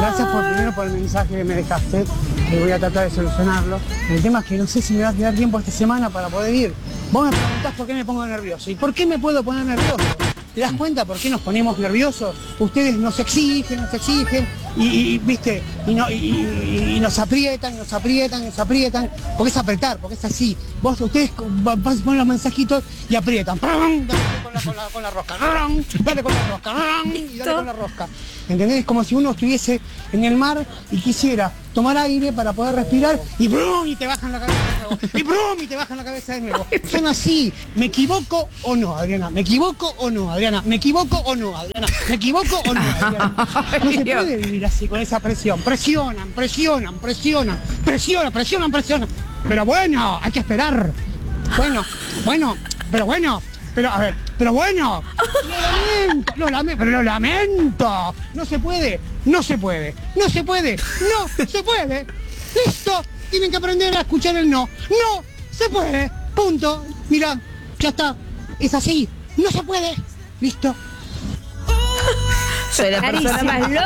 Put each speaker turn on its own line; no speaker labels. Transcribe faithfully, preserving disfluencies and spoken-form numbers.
Gracias por primero por el mensaje que me dejaste, que voy a tratar de solucionarlo. El tema es que no sé si me va a quedar tiempo esta semana para poder ir. Vos me preguntás por qué me pongo nervioso. ¿Y por qué me puedo poner nervioso? ¿Te das cuenta por qué nos ponemos nerviosos? Ustedes nos exigen, nos exigen, y, y viste, y, no, y, y, y nos aprietan, nos aprietan, nos aprietan, porque es apretar, porque es así. Vos, ustedes ponen los mensajitos y aprietan. Dale con la, con la, con la rosca, dale con la rosca, y dale con la rosca. ¿Entendés? Como si uno estuviese en el mar y quisiera tomar aire para poder respirar y brum, y te bajan la cabeza de nuevo. Y brum, y te bajan la cabeza de nuevo. Son así. ¿Me equivoco o no, Adriana? ¿Me equivoco o no, Adriana? ¿Me equivoco o no, Adriana? ¿Me equivoco o no, Adriana? No se puede vivir así con esa presión. Presionan, presionan, presionan, presionan, presionan, presionan. Pero bueno, hay que esperar. Bueno, bueno, pero bueno. Pero, a ver, pero bueno, lo lamento, lo lamento, pero lo lamento. No se puede, no se puede, no se puede, no se puede. Listo, tienen que aprender a escuchar el no. No se puede, punto. Mira, ya está, es así, no se puede. Listo.
Soy la persona más